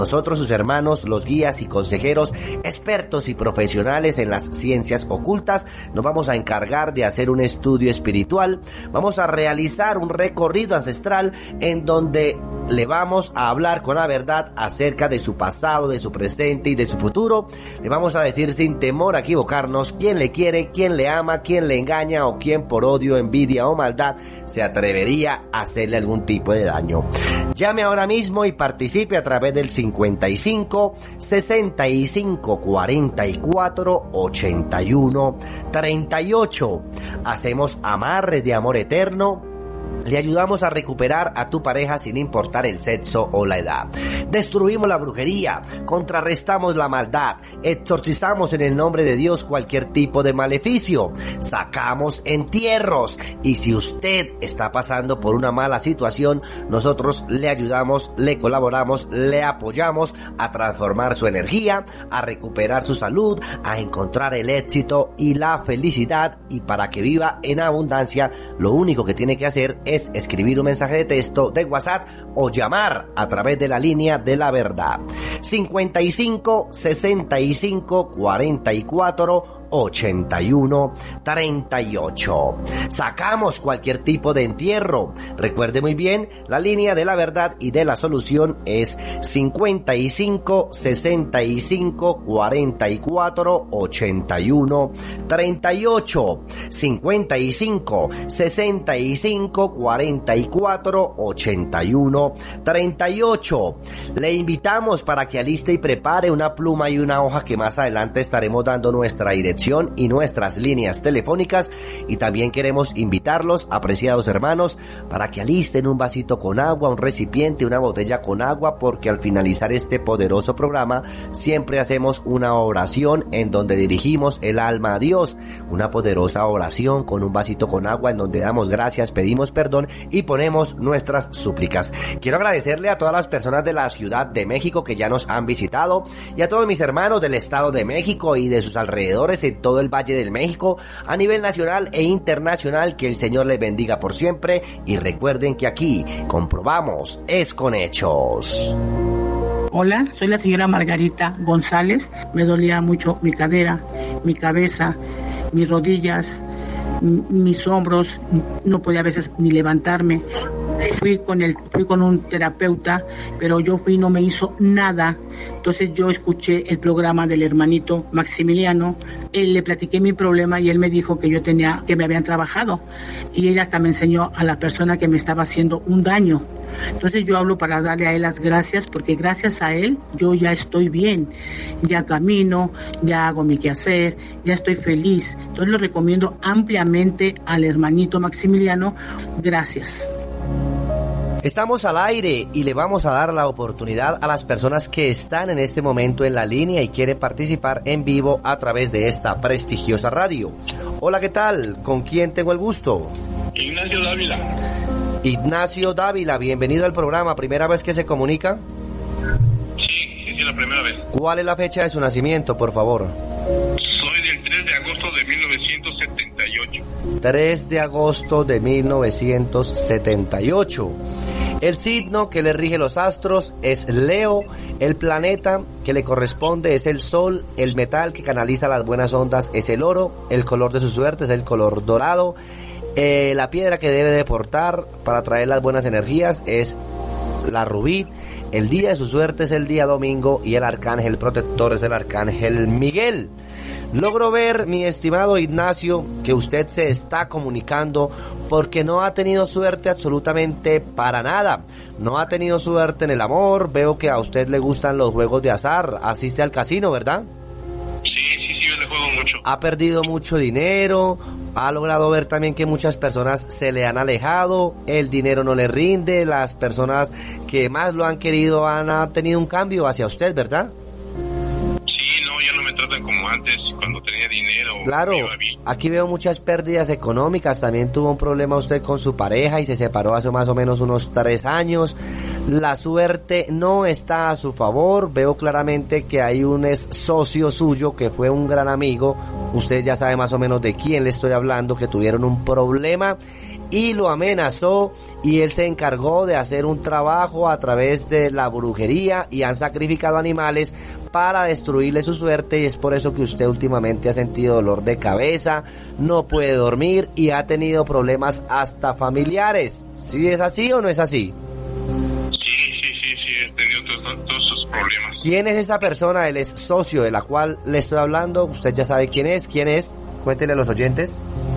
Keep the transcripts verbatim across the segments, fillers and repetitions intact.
Nosotros, sus hermanos, los guías y consejeros, expertos y profesionales en las ciencias ocultas, nos vamos a encargar de hacer un estudio espiritual. Vamos a realizar un recorrido ancestral en donde le vamos a hablar con la verdad acerca de su pasado, de su presente y de su futuro. Le vamos a decir sin temor a equivocarnos quién le quiere, quién le ama, quién le engaña o quién por odio, envidia o maldad se atrevería a hacerle algún tipo de daño. Llame ahora mismo y participe a través del cincuenta y cinco, sesenta y cinco, cuarenta y cuatro, ochenta y uno, treinta y ocho. Hacemos amarres de amor eterno. Le ayudamos a recuperar a tu pareja sin importar el sexo o la edad. Destruimos la brujería, contrarrestamos la maldad, exorcizamos en el nombre de Dios cualquier tipo de maleficio, sacamos entierros. Y si usted está pasando por una mala situación, nosotros le ayudamos, le colaboramos, le apoyamos a transformar su energía, a recuperar su salud, a encontrar el éxito y la felicidad. Y para que viva en abundancia, lo único que tiene que hacer es es escribir un mensaje de texto de WhatsApp o llamar a través de la línea de la verdad. cincuenta y cinco, sesenta y cinco, cuarenta y cuatro, ochenta y uno, treinta y ocho. Sacamos cualquier tipo de entierro. Recuerde muy bien, la línea de la verdad y de la solución es cincuenta y cinco, sesenta y cinco, cuarenta y cuatro, ochenta y uno, treinta y ocho. cincuenta y cinco, sesenta y cinco, cuarenta y cuatro, ochenta y uno, treinta y ocho. Le invitamos para que aliste y prepare una pluma y una hoja que más adelante estaremos dando nuestra dirección y nuestras líneas telefónicas. Y también queremos invitarlos, apreciados hermanos, para que alisten un vasito con agua, un recipiente, una botella con agua, porque al finalizar este poderoso programa siempre hacemos una oración en donde dirigimos el alma a Dios, una poderosa oración con un vasito con agua en donde damos gracias, pedimos perdón y ponemos nuestras súplicas. Quiero agradecerle a todas las personas de la Ciudad de México que ya nos han visitado y a todos mis hermanos del Estado de México y de sus alrededores en todo el Valle del México, a nivel nacional e internacional. Que el Señor les bendiga por siempre y recuerden que aquí comprobamos es con hechos. Hola, soy la señora Margarita González. Me dolía mucho mi cadera, mi cabeza, mis rodillas, m- mis hombros. No podía a veces ni levantarme. Fui con el, fui con un terapeuta, pero yo fui y no me hizo nada. Entonces yo escuché el programa del hermanito Maximiliano. Él le platiqué mi problema y él me dijo que yo tenía, que me habían trabajado. Y él hasta me enseñó a la persona que me estaba haciendo un daño. Entonces yo hablo para darle a él las gracias, porque gracias a él yo ya estoy bien, ya camino, ya hago mi quehacer, ya estoy feliz. Entonces lo recomiendo ampliamente al hermanito Maximiliano. Gracias. Estamos al aire y le vamos a dar la oportunidad a las personas que están en este momento en la línea y quieren participar en vivo a través de esta prestigiosa radio. Hola, ¿qué tal? ¿Con quién tengo el gusto? Ignacio Dávila. Ignacio Dávila, bienvenido al programa. ¿Primera vez que se comunica? Sí, sí, sí, la primera vez. ¿Cuál es la fecha de su nacimiento, por favor? Soy del tres de agosto de mil novecientos setenta y ocho. tres de agosto de mil novecientos setenta y ocho. El signo que le rige los astros es Leo, el planeta que le corresponde es el Sol, el metal que canaliza las buenas ondas es el oro, el color de su suerte es el color dorado, eh, la piedra que debe de portar para traer las buenas energías es la rubí, el día de su suerte es el día domingo y el arcángel protector es el arcángel Miguel. Logro ver, mi estimado Ignacio, que usted se está comunicando porque no ha tenido suerte absolutamente para nada. No ha tenido suerte en el amor. Veo que a usted le gustan los juegos de azar. Asiste al casino, ¿verdad? Sí, sí, sí, yo le juego mucho. Ha perdido mucho dinero. Ha logrado ver también que muchas personas se le han alejado. El dinero no le rinde. Las personas que más lo han querido han, han tenido un cambio hacia usted, ¿verdad? Ya no me tratan como antes, cuando tenía dinero. Claro, aquí veo muchas pérdidas económicas. También tuvo un problema usted con su pareja y se separó hace más o menos unos tres años. La suerte no está a su favor. Veo claramente que hay un ex socio suyo que fue un gran amigo. Usted ya sabe más o menos de quién le estoy hablando, que tuvieron un problema y lo amenazó, y él se encargó de hacer un trabajo a través de la brujería y han sacrificado animales para destruirle su suerte, y es por eso que usted últimamente ha sentido dolor de cabeza, no puede dormir y ha tenido problemas hasta familiares. ¿Sí es así o no es así? Sí, sí, sí, sí, he tenido todos, todos esos problemas. ¿Quién es esa persona? Él es socio de la cual le estoy hablando. Usted ya sabe quién es. ¿Quién es? Cuéntele a los oyentes.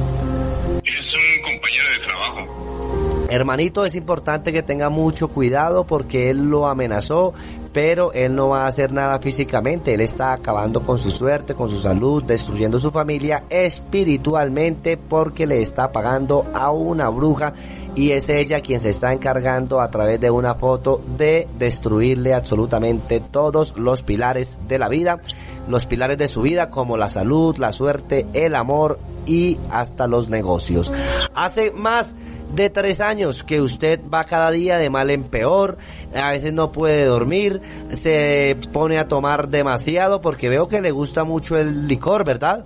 Es un compañero de trabajo. Hermanito, es importante que tenga mucho cuidado porque él lo amenazó, pero él no va a hacer nada físicamente. Él está acabando con su suerte, con su salud, destruyendo su familia espiritualmente porque le está pagando a una bruja, y es ella quien se está encargando a través de una foto de destruirle absolutamente todos los pilares de la vida, los pilares de su vida, como la salud, la suerte, el amor y hasta los negocios. Hace más de tres años que usted va cada día de mal en peor, a veces no puede dormir, se pone a tomar demasiado porque veo que le gusta mucho el licor, ¿verdad?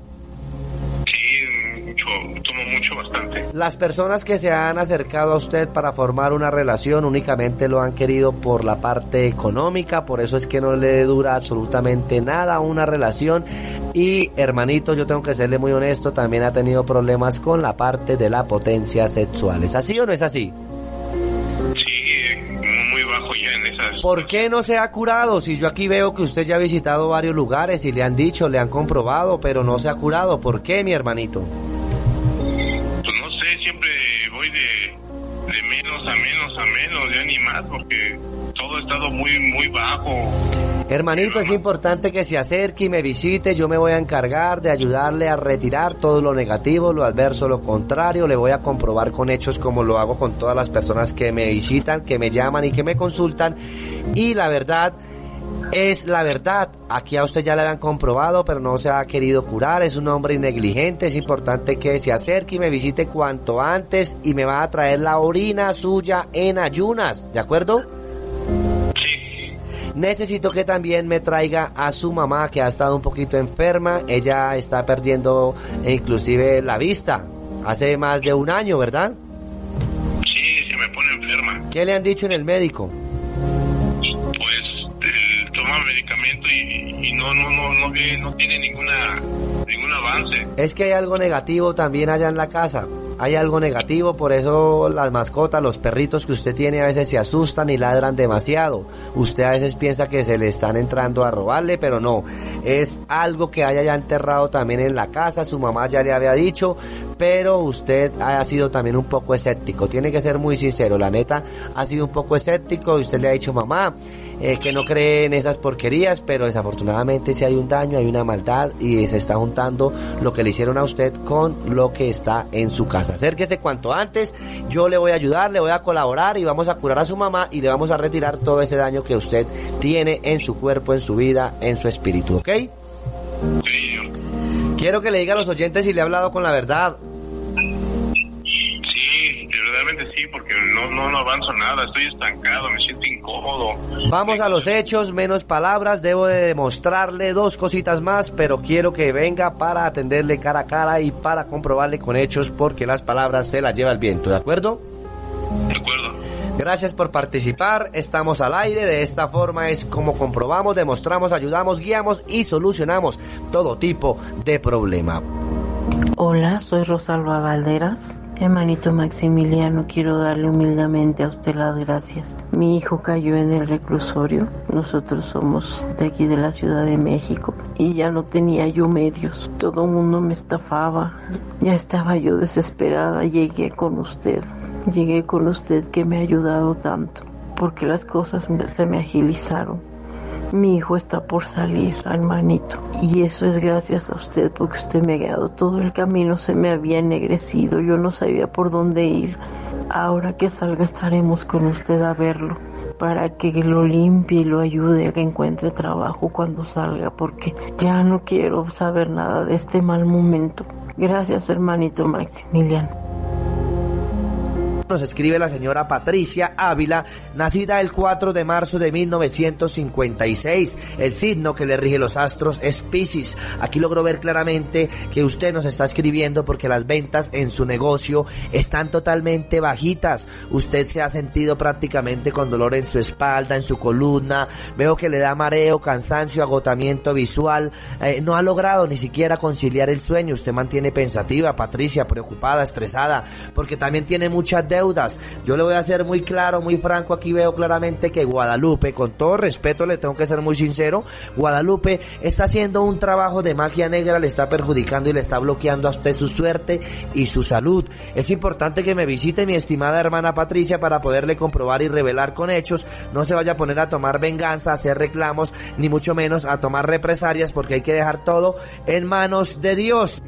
Sí, mucho, tomo mucho, bastante. Las personas que se han acercado a usted para formar una relación únicamente lo han querido por la parte económica, por eso es que no le dura absolutamente nada una relación. Y hermanito, yo tengo que serle muy honesto, también ha tenido problemas con la parte de la potencia sexual. ¿Es así o no es así? Sí, muy bajo ya en esas... ¿Por qué no se ha curado? Si yo aquí veo que usted ya ha visitado varios lugares y le han dicho, le han comprobado, pero no se ha curado. ¿Por qué, mi hermanito? Pues no sé, siempre voy de, de menos a menos a menos, ya ni más, porque todo ha estado muy, muy bajo. Hermanito, es importante que se acerque y me visite. Yo me voy a encargar de ayudarle a retirar todo lo negativo, lo adverso, lo contrario. Le voy a comprobar con hechos, como lo hago con todas las personas que me visitan, que me llaman y que me consultan. Y la verdad es la verdad. Aquí a usted ya le habían comprobado, pero no se ha querido curar. Es un hombre negligente. Es importante que se acerque y me visite cuanto antes, y me va a traer la orina suya en ayunas, ¿de acuerdo? Necesito que también me traiga a su mamá, que ha estado un poquito enferma. Ella está perdiendo eh, inclusive la vista hace más de un año, ¿verdad? Sí, se me pone enferma. ¿Qué le han dicho en el médico? Pues eh, toma medicamento y, y no, no, no, no, ve- no tiene ninguna, ningún avance. Es que hay algo negativo también allá en la casa. Hay algo negativo, por eso las mascotas, los perritos que usted tiene, a veces se asustan y ladran demasiado. Usted a veces piensa que se le están entrando a robarle, pero no. Es algo que haya ya enterrado también en la casa. Su mamá ya le había dicho, pero usted ha sido también un poco escéptico. Tiene que ser muy sincero, la neta, ha sido un poco escéptico y usted le ha dicho, mamá, eh, que no cree en esas porquerías, pero desafortunadamente si hay un daño, hay una maldad y se está juntando lo que le hicieron a usted con lo que está en su casa. Acérquese cuanto antes, yo le voy a ayudar, le voy a colaborar y vamos a curar a su mamá y le vamos a retirar todo ese daño que usted tiene en su cuerpo, en su vida, en su espíritu, ¿ok? Sí, yo- Quiero que le diga a los oyentes si le he hablado con la verdad. sí, realmente sí, porque no, no, no avanzo nada, estoy estancado, me siento incómodo. Vamos a los hechos, menos palabras. Debo de demostrarle dos cositas más, pero quiero que venga para atenderle cara a cara y para comprobarle con hechos, porque las palabras se las lleva el viento, ¿de acuerdo? De acuerdo. Gracias por participar, estamos al aire. De esta forma es como comprobamos, demostramos, ayudamos, guiamos y solucionamos todo tipo de problema. Hola, soy Rosalba Valderas. Hermanito Maximiliano, quiero darle humildemente a usted las gracias. Mi hijo cayó en el reclusorio. Nosotros somos de aquí de la Ciudad de México y ya no tenía yo medios. Todo el mundo me estafaba. Ya estaba yo desesperada. Llegué con usted. Llegué con usted que me ha ayudado tanto porque las cosas se me agilizaron. Mi hijo está por salir, hermanito, y eso es gracias a usted, porque usted me ha guiado todo el camino. Se me había ennegrecido, yo no sabía por dónde ir. Ahora que salga estaremos con usted a verlo, para que lo limpie y lo ayude a que encuentre trabajo cuando salga, porque ya no quiero saber nada de este mal momento. Gracias, hermanito Maximiliano. nos escribe la señora Patricia Ávila, nacida el cuatro de marzo de mil novecientos cincuenta y seis. El signo que le rige los astros es Piscis. Aquí logro ver claramente que usted nos está escribiendo porque las ventas en su negocio están totalmente bajitas. Usted se ha sentido prácticamente con dolor en su espalda, en su columna. Veo que le da mareo, cansancio, agotamiento visual. Eh, no ha logrado ni siquiera conciliar el sueño. Usted mantiene pensativa, Patricia, preocupada, estresada, porque también tiene muchas deudas. Yo le voy a ser muy claro, muy franco. Aquí veo claramente que Guadalupe, con todo respeto le tengo que ser muy sincero, Guadalupe está haciendo un trabajo de magia negra, le está perjudicando y le está bloqueando a usted su suerte y su salud. Es importante que me visite mi estimada hermana Patricia para poderle comprobar y revelar con hechos. No se vaya a poner a tomar venganza, a hacer reclamos, ni mucho menos a tomar represalias, porque hay que dejar todo en manos de Dios.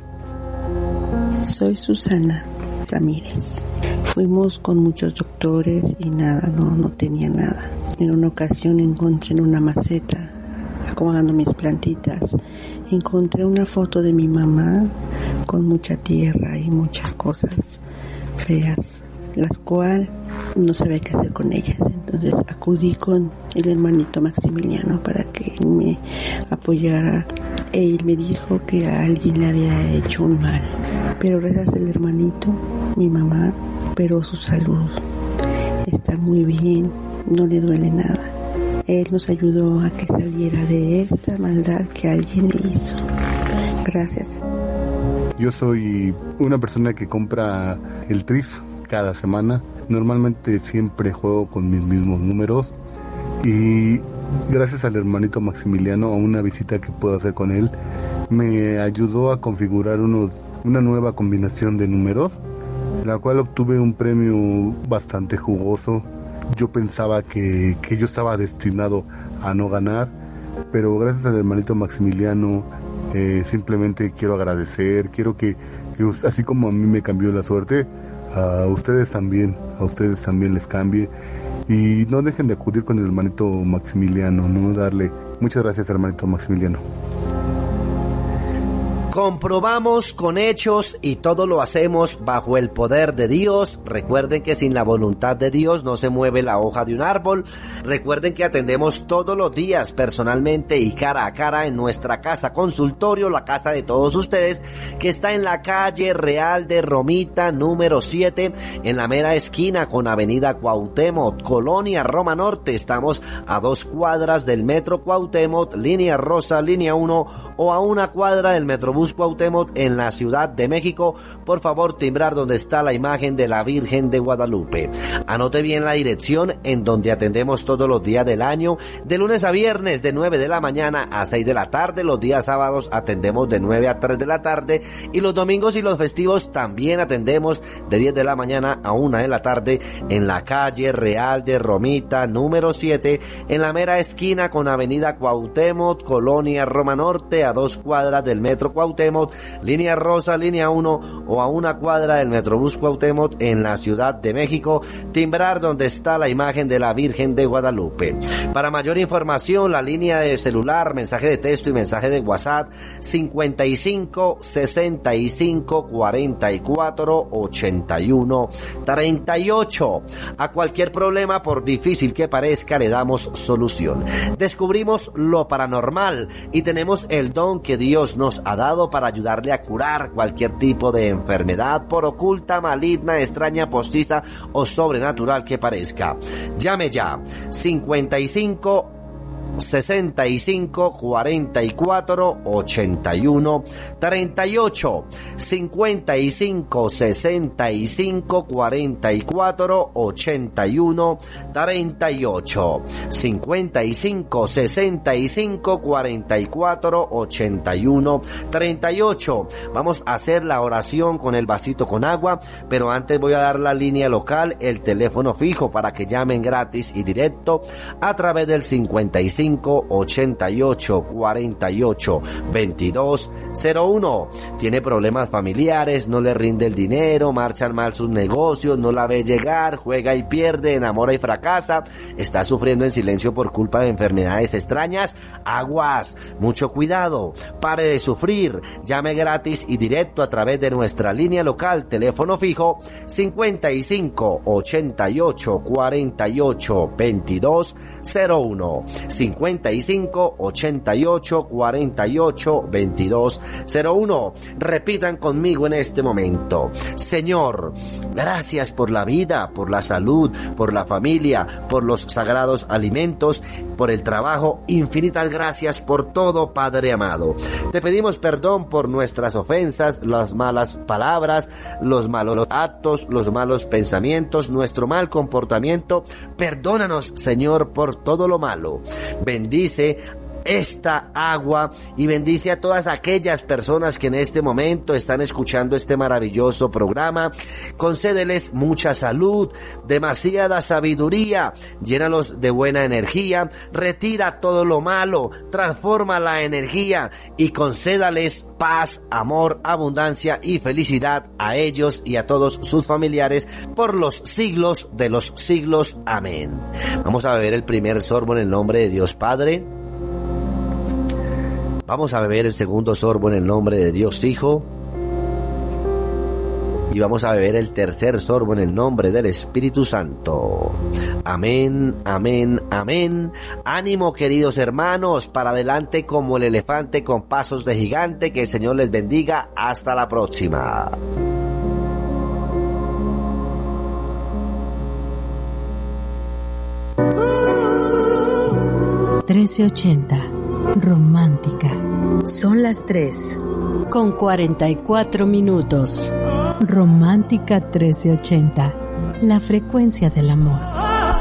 Soy Susana Ramírez. Fuimos con muchos doctores y nada, no, no tenía nada. En una ocasión encontré en una maceta, acomodando mis plantitas, encontré una foto de mi mamá con mucha tierra y muchas cosas feas, las cuales no sabía qué hacer con ellas. Entonces acudí con el hermanito Maximiliano para que él me apoyara. Él me dijo que a alguien le había hecho un mal, pero gracias al hermanito, mi mamá recuperó su salud. Está muy bien, no le duele nada. Él nos ayudó a que saliera de esta maldad que alguien le hizo. Gracias. Yo soy una persona que compra el tris cada semana. Normalmente siempre juego con mis mismos números y gracias al hermanito Maximiliano, a una visita que puedo hacer con él, me ayudó a configurar unos, una nueva combinación de números, la cual obtuve un premio bastante jugoso. Yo pensaba que, que yo estaba destinado a no ganar, pero gracias al hermanito Maximiliano eh, simplemente quiero agradecer, quiero que, que así como a mí me cambió la suerte, a ustedes también, a ustedes también les cambie. Y no dejen de acudir con el hermanito Maximiliano, no darle. Muchas gracias, hermanito Maximiliano. Comprobamos con hechos y todo lo hacemos bajo el poder de Dios. Recuerden que sin la voluntad de Dios no se mueve la hoja de un árbol. Recuerden que atendemos todos los días personalmente y cara a cara en nuestra casa consultorio, la casa de todos ustedes, que está en la calle Real de Romita número siete, en la mera esquina con avenida Cuauhtémoc, Colonia Roma Norte. Estamos a dos cuadras del metro Cuauhtémoc, línea rosa, línea uno, o a una cuadra del Metrobús Cuauhtémoc en la Ciudad de México. Por favor, timbrar donde está la imagen de la Virgen de Guadalupe. Anote bien la dirección en donde atendemos todos los días del año, de lunes a viernes de nueve de la mañana a seis de la tarde. Los días sábados atendemos de nueve a tres de la tarde y los domingos y los festivos también atendemos de diez de la mañana a una de la tarde en la calle Real de Romita número siete, en la mera esquina con avenida Cuauhtémoc, Colonia Roma Norte, a dos cuadras del metro Cuauhtémoc, línea rosa, línea uno, o a una cuadra del Metrobús Cuauhtémoc en la Ciudad de México. Timbrar donde está la imagen de la Virgen de Guadalupe. Para mayor información, la línea de celular, mensaje de texto y mensaje de WhatsApp, cincuenta y cinco, sesenta y cinco, cuarenta y cuatro, ochenta y uno, treinta y ocho. A cualquier problema, por difícil que parezca, le damos solución. Descubrimos lo paranormal y tenemos el don que Dios nos ha dado para ayudarle a curar cualquier tipo de enfermedad, por oculta, maligna, extraña, postiza o sobrenatural que parezca. Llame ya, cincuenta y cinco, sesenta y cinco, cuarenta y cuatro, ochenta y uno, treinta y ocho, cincuenta y cinco, sesenta y cinco, cuarenta y cuatro, ochenta y uno, treinta y ocho, cincuenta y cinco, sesenta y cinco, cuarenta y cuatro, ochenta y uno, treinta y ocho. Vamos a hacer la oración con el vasito con agua, pero antes voy a dar la línea local, el teléfono fijo para que llamen gratis y directo a través del cincuenta y cinco, cinco, ochenta y ocho, cuarenta y ocho, veintidós cero uno. Tiene problemas familiares, no le rinde el dinero, marchan mal sus negocios, no la ve llegar, juega y pierde, enamora y fracasa, está sufriendo en silencio por culpa de enfermedades extrañas. Aguas, mucho cuidado, pare de sufrir, llame gratis y directo a través de nuestra línea local, teléfono fijo cincuenta y cinco, ochenta y ocho, cuarenta y ocho, veintidós cero uno, cincuenta y cinco, ochenta y ocho, cuarenta y ocho, veintidós cero uno. Repitan conmigo en este momento: Señor, gracias por la vida, por la salud, por la familia, por los sagrados alimentos, por el trabajo. Infinitas gracias por todo, Padre amado. Te pedimos perdón por nuestras ofensas, las malas palabras, los malos actos, los malos pensamientos, nuestro mal comportamiento. Perdónanos, Señor, por todo lo malo. Bendice esta agua y bendice a todas aquellas personas que en este momento están escuchando este maravilloso programa. Concédeles mucha salud, demasiada sabiduría, llénalos de buena energía, retira todo lo malo, transforma la energía y concédales paz, amor, abundancia y felicidad a ellos y a todos sus familiares por los siglos de los siglos. Amén. Vamos a beber el primer sorbo en el nombre de Dios Padre. Vamos a beber el segundo sorbo en el nombre de Dios Hijo. Y vamos a beber el tercer sorbo en el nombre del Espíritu Santo. Amén, amén, amén. Ánimo, queridos hermanos, para adelante como el elefante con pasos de gigante. Que el Señor les bendiga. Hasta la próxima. trece ochenta. Romántica. Son las tres con cuarenta y cuatro minutos. Romántica trece ochenta. La frecuencia del amor.